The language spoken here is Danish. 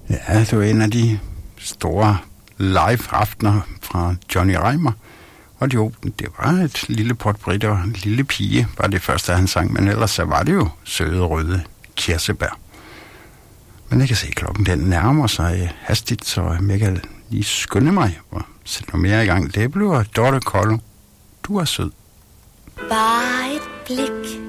Ja, det var en af de store live-aftener fra Johnny Reimer. Og jo, det var et lille portræt og en lille pige, var det første, han sang. Men ellers så var det jo søde, røde kirsebær. Men jeg kan se, klokken den nærmer sig hastigt, så jeg kan lige skynde mig og sætte noget mere i gang. Det bliver Dorte Kollo. Du er sød. Bare et blik